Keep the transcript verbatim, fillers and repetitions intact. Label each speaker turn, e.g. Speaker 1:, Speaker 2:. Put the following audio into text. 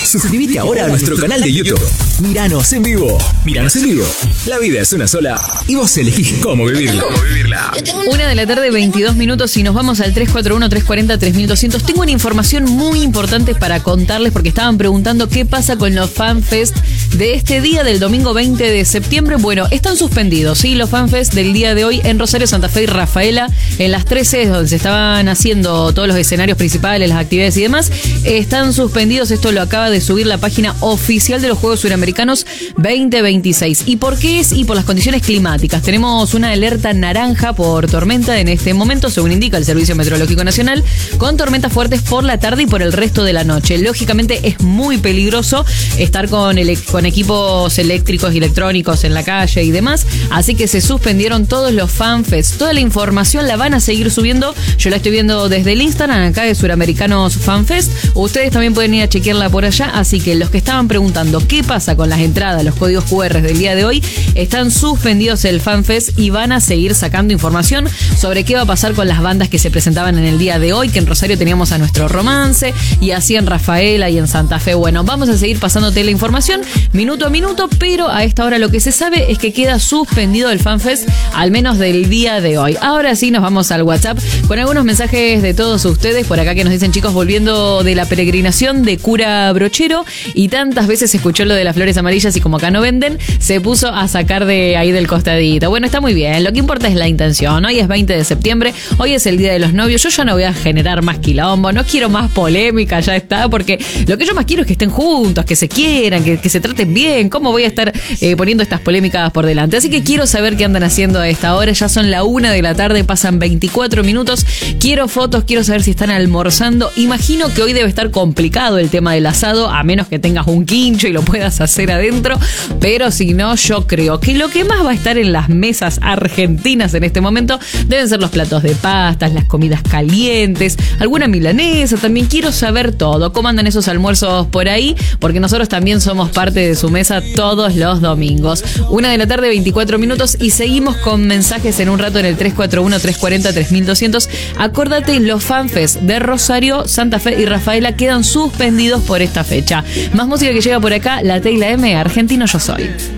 Speaker 1: Suscríbete ahora a nuestro canal de YouTube. Míranos en vivo. Míranos en vivo. La vida es una sola y vos elegís cómo vivirla. Cómo vivirla.
Speaker 2: Una de la tarde, veintidós minutos, y nos vamos al tres cuatro uno, tres cuatro cero, tres mil doscientos. Tengo una información muy importante para contarles porque estaban preguntando qué pasa con los FanFest de este día del domingo veinte de septiembre. Bueno, están suspendidos, ¿sí? Los FanFest del día de hoy en Rosario, Santa Fe y Rafaela, en las tres sedes donde se estaban haciendo todos los escenarios principales, las actividades y demás, están suspendidos. Esto lo acaba de subir la página oficial de los Juegos Suramericanos veinte veintiséis. ¿Y por qué es? Y por las condiciones climáticas. Tenemos una alerta naranja por tormenta en este momento, según indica el Servicio Meteorológico Nacional, con tormentas fuertes por la tarde y por el resto de la noche. Lógicamente es muy peligroso estar con, ele- con equipos eléctricos y electrónicos en la calle y demás, así que se suspendieron todos los FanFest. Toda la información la van a seguir subiendo. Yo la estoy viendo desde el Instagram acá de Suramericanos FanFest. Ustedes también pueden ir a chequearla por allá, así que los que estaban preguntando qué pasa con las entradas, los códigos cu erre del día de hoy, están suspendidos el FanFest y van a seguir sacando información sobre qué va a pasar con las bandas que se presentaban en el día de hoy, que en Rosario teníamos a Nuestro Romance y así en Rafaela y en Santa Fe. Bueno, vamos a seguir pasándote la información minuto a minuto, pero a esta hora lo que se sabe es que queda suspendido el FanFest, al menos del día de hoy. Ahora sí nos vamos al WhatsApp con algunos mensajes de todos ustedes por acá que nos dicen: chicos, volviendo de la peregrinación de Cura Brochero y tantas veces escuchó lo de las flores amarillas y como acá no venden, se puso a sacar de ahí del costadito. Bueno, está muy bien, lo que importa es la intención. Hoy es veinte de septiembre, hoy es el día de los novios. Yo ya no voy a generar más quilombo, no quiero más polémica, ya está, porque lo que yo más quiero es que estén juntos, que se quieran, que, que se traten bien. ¿Cómo voy a estar eh, poniendo estas polémicas por delante? Así que quiero saber qué andan haciendo a esta hora. Ya son la una de la tarde, pasan veinticuatro minutos. Quiero fotos, quiero saber si están almorzando. Imagino que hoy debe estar complicado el tema del asado, a menos que tengas un quincho y lo puedas hacer adentro, pero si no, yo creo que lo que más va a estar en las mesas argentinas en este momento deben ser los platos de pastas, las comidas calientes, alguna milanesa. También quiero saber todo, cómo andan esos almuerzos por ahí, porque nosotros también somos parte de su mesa todos los domingos. Una de la tarde, veinticuatro minutos, y seguimos con mensajes en un rato en el tres cuatro uno, tres cuatro cero, tres mil doscientos. Acordate, los FanFest de Rosario, Santa Fe y Rafaela quedan suspendidos por esta fecha. Más música que llega por acá, la T y la M, Argentino Yo Soy.